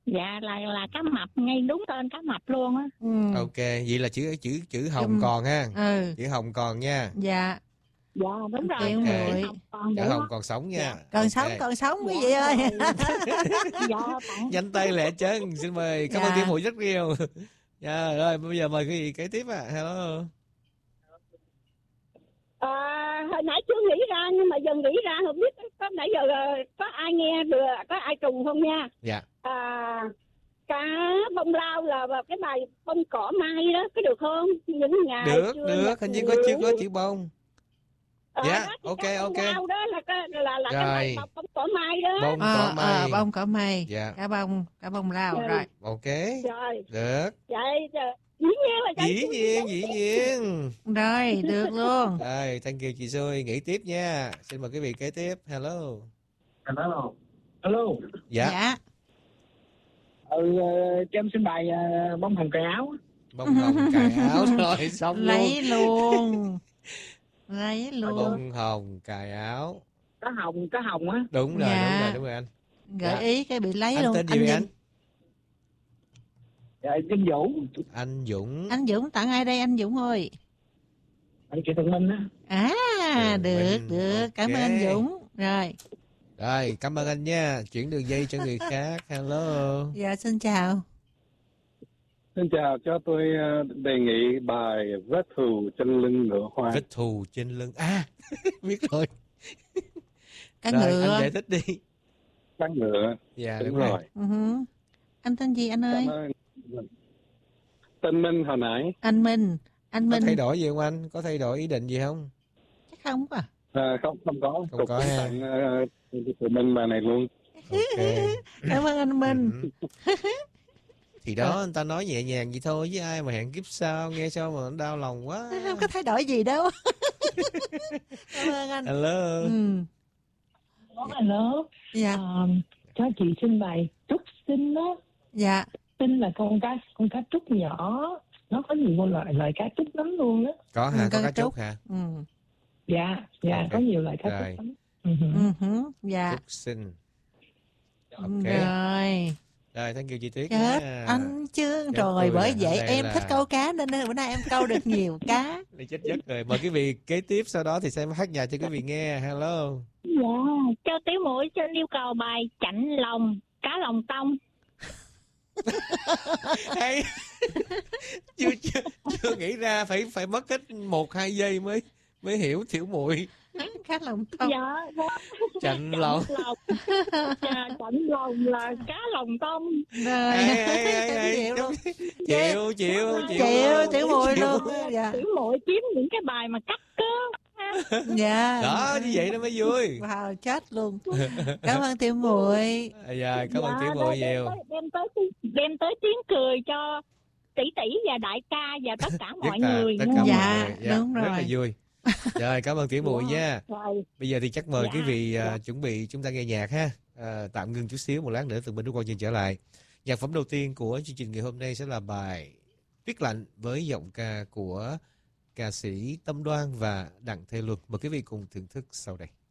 Dạ là cá mập, ngay đúng tên cá mập luôn á. Ok, vậy là chữ Hồng còn ha. Chữ Hồng còn nha. Dạ. Dạ đúng rồi. Tiểu Muội. Chữ Hồng còn sống nha. Dạ. Còn sống quý vị ơi. Dạ, nhanh tay lẹ chân. Xin mời. Cảm ơn Tiểu Muội rất nhiều. Dạ, rồi bây giờ mời quý vị kế tiếp ạ. Hello. Hồi nãy chưa nghĩ ra nhưng mà giờ nghĩ ra, không biết có nãy giờ có ai nghe được, có ai trùng không nha. Dạ. Cá bông lao là cái bài bông cỏ mai đó, có được không? Những ngày được, hình như chưa có chữ bông. Dạ, ok. Lao đó là cái bài bông cỏ mai đó. Bông cỏ mai. Bông cỏ mai. Dạ. Cá bông lao rồi. Ok. Rồi. Được. Vậy dĩ nhiên. Rồi, được luôn. Rồi, thank you chị Xui, nghỉ tiếp nha. Xin mời quý vị kế tiếp. Hello. Dạ. Cho em xin bài bông hồng cài áo. Bông hồng cài áo rồi xong luôn. Lấy luôn. Bông hồng cài áo. Cá hồng á. Đúng rồi anh. Gợi ý cái bị lấy anh luôn. Tên gì anh? Anh Dũng. Anh Dũng tặng ai đây anh Dũng ơi? Anh chị Thuận Minh á. Được. Cảm ơn anh Dũng. Rồi, cảm ơn anh nha. Chuyển đường dây cho người khác. Hello. Dạ, xin chào. Xin chào, cho tôi đề nghị bài Vết thù trên lưng ngựa hoa. Vết thù trên lưng. Biết rồi. Cá ngựa. Anh giải thích đi. Cá ngựa. Dạ, đúng rồi. Anh tên gì anh ơi? Tên Minh hồi nãy. Anh Minh. Có thay đổi gì không anh? Có thay đổi ý định gì không? Chắc không à? Không có. Không có ha. Tụi Minh bài này luôn. Okay. Cảm ơn anh Minh. Thì đó, anh ta nói nhẹ nhàng vậy thôi, với ai mà hẹn kiếp sau, nghe sao mà nó đau lòng quá. Không có thay đổi gì đâu. Cảm ơn anh. Hello. Hello. Dạ. Cho chị xin bài Trúc Sinh đó. Dạ. Sinh là con cá trúc nhỏ, nó có nhiều loại cá trúc lắm luôn đó. Có hả? Có cá trúc hả? Dạ, okay. Có nhiều loại cá trúc lắm. Dạ. Trúc Sinh. Ok. Rồi, thank you chị Tuyết. Anh chứ rồi, bởi vậy em thích câu cá nên bữa nay em câu được nhiều cá. Đi chết giấc rồi. Mời quý vị kế tiếp, sau đó thì sẽ hát nhạc cho quý vị nghe. Hello. Dạ, cho Tiểu Muội cho yêu cầu bài Chạnh Lòng, Cá Lòng Tông. Hay. chưa nghĩ ra, phải mất hết 1-2 giây mới hiểu Tiểu Muội. Cá lòng tông. Dạ. Chạnh lòng. Chạnh lòng là cá lòng tông. Chịu Tiểu Muội luôn. Tiểu Muội kiếm những cái bài mà cắt cớ. Dạ. Đó, như vậy nó mới vui. Wow, chết luôn. Cảm ơn Tiểu Muội. Dạ, cảm ơn Tiểu Muội nhiều. Đem tới tiếng cười cho tỷ tỷ và đại ca và tất cả mọi người. Tất cả mọi người. Đúng rồi. Rất là vui. Rồi, cảm ơn Tiểu Muội nha. Bây giờ thì chắc mời quý vị chuẩn bị chúng ta nghe nhạc ha. Tạm ngưng chút xíu, một lát nữa Tường Minh Đức Quang Chương trở lại. Nhạc phẩm đầu tiên của chương trình ngày hôm nay sẽ là bài Tuyết Lạnh với giọng ca của ca sĩ Tâm Đoan và Đặng Thế Luật. Mời quý vị cùng thưởng thức sau đây.